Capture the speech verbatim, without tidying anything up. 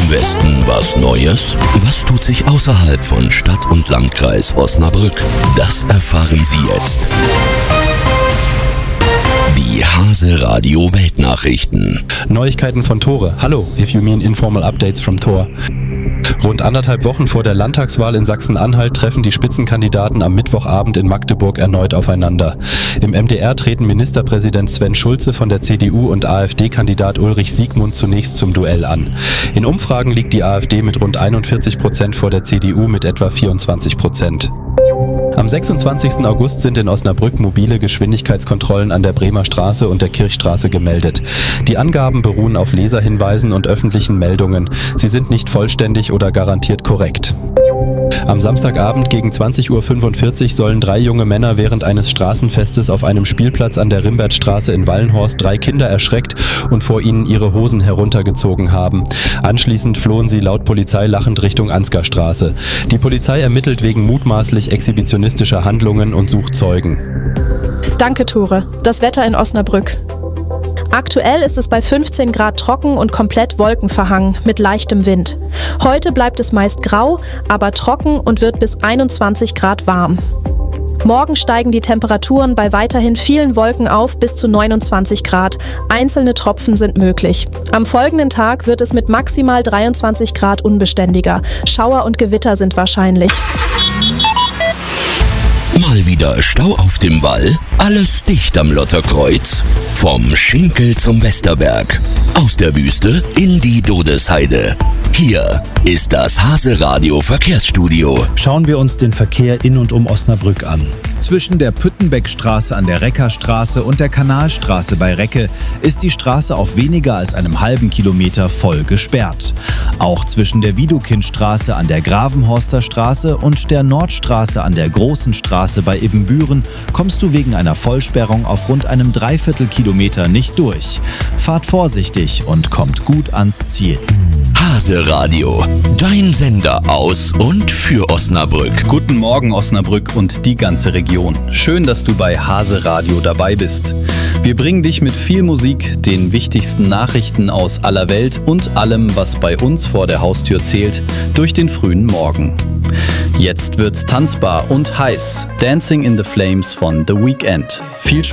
Westen was Neues? Was tut sich außerhalb von Stadt und Landkreis Osnabrück? Das erfahren Sie jetzt. Die Hase Radio Weltnachrichten. Neuigkeiten von Tore. Hallo, if you mean informal updates from Tor. Rund anderthalb Wochen vor der Landtagswahl in Sachsen-Anhalt treffen die Spitzenkandidaten am Mittwochabend in Magdeburg erneut aufeinander. Im M D R treten Ministerpräsident Sven Schulze von der C D U und AfD-Kandidat Ulrich Siegmund zunächst zum Duell an. In Umfragen liegt die AfD mit rund einundvierzig Prozent vor der C D U mit etwa vierundzwanzig Prozent. Am sechsundzwanzigsten August sind in Osnabrück mobile Geschwindigkeitskontrollen an der Bremer Straße und der Kirchstraße gemeldet. Die Angaben beruhen auf Leserhinweisen und öffentlichen Meldungen. Sie sind nicht vollständig oder garantiert korrekt. Am Samstagabend gegen zwanzig Uhr fünfundvierzig sollen drei junge Männer während eines Straßenfestes auf einem Spielplatz an der Rimbertstraße in Wallenhorst drei Kinder erschreckt und vor ihnen ihre Hosen heruntergezogen haben. Anschließend flohen sie laut Polizei lachend Richtung Ansgarstraße. Die Polizei ermittelt wegen mutmaßlich exhibitionistischer Handlungen und sucht Zeugen. Danke, Tore. Das Wetter in Osnabrück. Aktuell ist es bei fünfzehn Grad trocken und komplett wolkenverhangen mit leichtem Wind. Heute bleibt es meist grau, aber trocken und wird bis einundzwanzig Grad warm. Morgen steigen die Temperaturen bei weiterhin vielen Wolken auf bis zu neunundzwanzig Grad. Einzelne Tropfen sind möglich. Am folgenden Tag wird es mit maximal dreiundzwanzig Grad unbeständiger. Schauer und Gewitter sind wahrscheinlich. Mal wieder Stau auf dem Wall? Alles dicht am Lotterkreuz? Vom Schinkel zum Westerberg. Aus der Wüste in die Dodesheide. Hier ist das Hase Radio Verkehrsstudio. Schauen wir uns den Verkehr in und um Osnabrück an. Zwischen der Püttenbeckstraße an der Reckerstraße und der Kanalstraße bei Recke ist die Straße auf weniger als einem halben Kilometer voll gesperrt. Auch zwischen der Widukindstraße an der Gravenhorster Straße und der Nordstraße an der Großen Straße bei Ibbenbüren kommst du wegen einer Vollsperrung auf rund einem Dreiviertelkilometer nicht durch. Fahrt vorsichtig und kommt gut ans Ziel. Hase Radio, dein Sender aus und für Osnabrück. Guten Morgen Osnabrück und die ganze Region. Schön, dass du bei Hase Radio dabei bist. Wir bringen dich mit viel Musik, den wichtigsten Nachrichten aus aller Welt und allem, was bei uns vor der Haustür zählt, durch den frühen Morgen. Jetzt wird's tanzbar und heiß. Dancing in the Flames von The Weeknd. Viel Spaß.